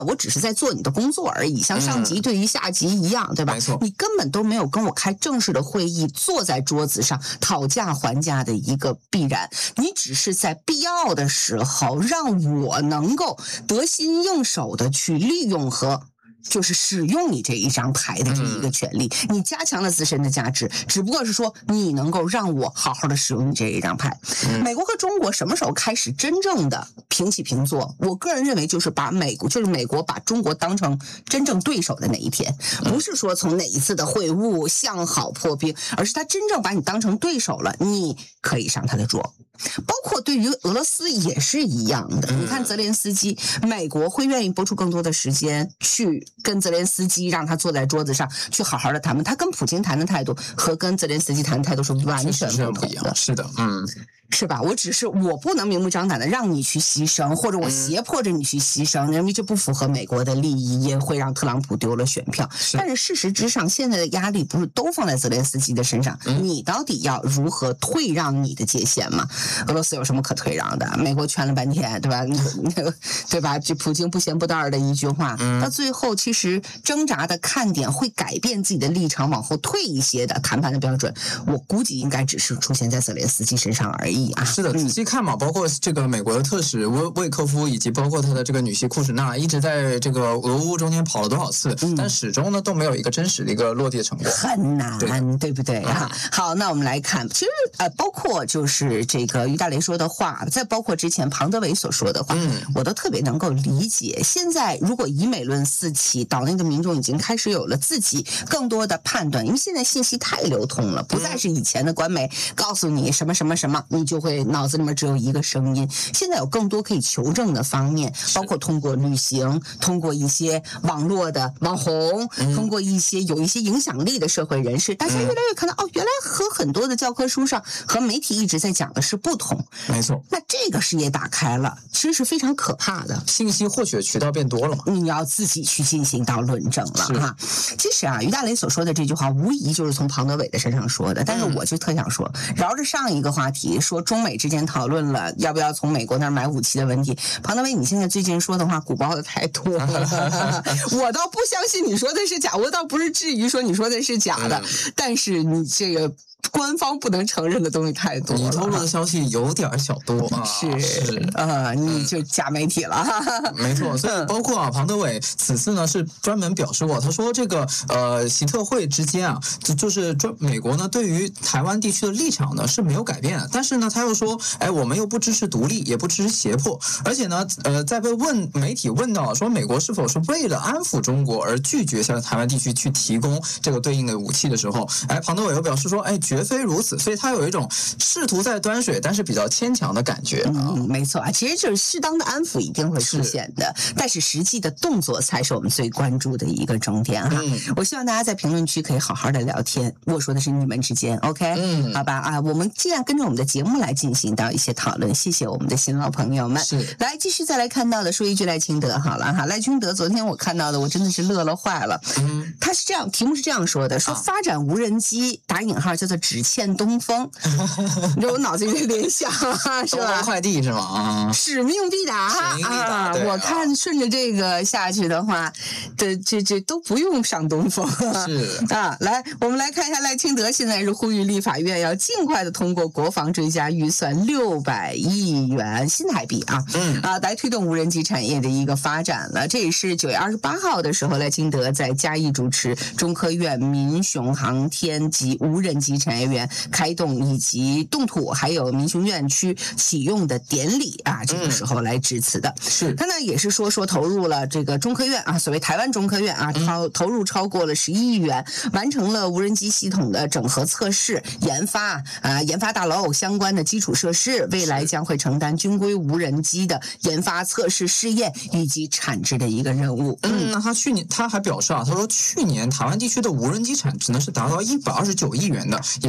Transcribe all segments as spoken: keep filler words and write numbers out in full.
我只是在做你的工作而已，像上级对于下级一样，嗯、对吧？ 没错， 你根本都没有跟我开正式的会议，坐在桌子上讨价还价的一个必然，你只是在必要的时候让我能够得心应手的去利用和。就是使用你这一张牌的这一个权利，嗯、你加强了自身的价值，只不过是说你能够让我好好的使用你这一张牌。嗯、美国和中国什么时候开始真正的平起平坐？我个人认为就是把美国，就是美国把中国当成真正对手的那一天，不是说从哪一次的会晤向好破冰，而是他真正把你当成对手了，你可以上他的桌。包括对于俄罗斯也是一样的，你看泽连斯基，美国会愿意拨出更多的时间去跟泽连斯基让他坐在桌子上去好好的谈判，他跟普京谈的态度和跟泽连斯基谈的态度是完全不同的。 是的，嗯。 是吧？我只是我不能明目张胆的让你去牺牲，或者我胁迫着你去牺牲，因为这不符合美国的利益，也会让特朗普丢了选票。是但是事实之上，现在的压力不是都放在泽连斯基的身上，嗯、你到底要如何退让你的界限嘛？俄罗斯有什么可退让的？美国劝了半天，对吧？对吧？这普京不咸不淡的一句话，嗯、到最后其实挣扎的看点会改变自己的立场，往后退一些的谈判的标准，我估计应该只是出现在泽连斯基身上而已。 是的，仔细看嘛，包括这个美国的特使魏魏科夫，以及包括他的这个女婿库什纳，一直在这个俄乌中间跑了多少次，嗯、但始终呢都没有一个真实的一个落地的成果， 很难，对, 对不对啊？嗯、好，那我们来看，其实呃，包括就是这个于大雷说的话，再包括之前庞德伟所说的话，嗯、我都特别能够理解。现在如果以美论四起，岛内的民众已经开始有了自己更多的判断，因为现在信息太流通了，不再是以前的官媒告诉你什么什么什么，你就会脑子里面只有一个声音。现在有更多可以求证的方面，包括通过旅行，通过一些网络的网红，嗯、通过一些有一些影响力的社会人士，大家越来越看到、嗯、哦，原来和很多的教科书上和媒体一直在讲的是不同。 没错， 那这个视野打开了，其实是非常可怕的。 信息获取的渠道变多了嘛， 你要自己去进行到论证了哈。其实啊，于大雷所说的这句话，无疑就是从庞德伟的身上说的，但是我就特想说，嗯、绕着上一个话题说中美之间讨论了要不要从美国那儿买武器的问题，庞德伟，你现在最近说的话鼓包的太多了，我倒不相信你说的是假，我倒不是质疑说你说的是假的，嗯、但是你这个官方不能承认的东西太多了， 你透露的消息有点小多啊， 是是啊、呃，你就假媒体了， 嗯、没错。所以包括啊，庞德伟此次呢是专门表示过，他说这个呃习特会之间啊，就就是专美国呢对于台湾地区的立场呢是没有改变的，但是呢他又说，哎，我们又不支持独立，也不支持胁迫，而且呢呃在被问媒体问到了说美国是否是为了安抚中国而拒绝向台湾地区去提供这个对应的武器的时候，哎，庞德伟又表示说，哎。绝非如此，所以他有一种试图在端水，但是比较牵强的感觉。 嗯，没错啊，其实就是适当的安抚一定会出现的，是但是实际的动作才是我们最关注的一个重点哈。嗯、我希望大家在评论区可以好好的聊天，我说的是你们之间 ，OK？ 嗯，好吧啊，我们尽量跟着我们的节目来进行到一些讨论，谢谢我们的新老朋友们。 是， 来继续再来看到的，说一句赖清德好了哈，赖清德昨天我看到的，我真的是乐了坏了。嗯，他是这样，题目是这样说的，说发展无人机打引号叫做。只欠东风，你知道我脑子里联想是吧？ 快递是吗？啊， 使命必达啊！我看顺着这个下去的话，这这这都不用上东风是啊。来，我们来看一下赖清德现在是呼吁立法院要尽快的通过国防追加预算六百亿元新台币啊，嗯啊，来推动无人机产业的一个发展了。这也是九月二十八号的时候，赖清德在嘉义主持中科院民雄航天及无人机产业园开动以及动土，还有民雄院区启用的典礼啊，这个时候来致辞的。嗯、 是他呢也是说说投入了这个中科院啊，所谓台湾中科院啊，投投入超过了十一亿元，完成了无人机系统的整合测试、研发啊，研发大楼相关的基础设施，未来将会承担军规无人机的研发、测试、试验以及产制的一个任务。 嗯，那他去年他还表示啊，他说去年台湾地区的无人机产值呢是达到一百二十九亿元的，也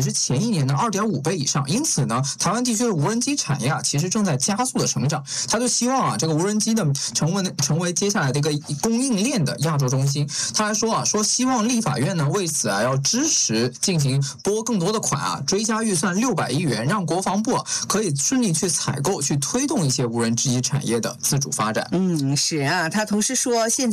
是前一年的二点五倍以上。因此呢，台湾地区的无人机产业啊，其实正在加速的成长。他就希望啊，这个无人机呢，成为成为接下来的一个供应链的亚洲中心。他还说啊，说希望立法院呢为此啊要支持进行拨更多的款啊，追加预算六百亿元，让国防部啊可以顺利去采购，去推动一些无人机产业的自主发展。 嗯，是啊，他同时说现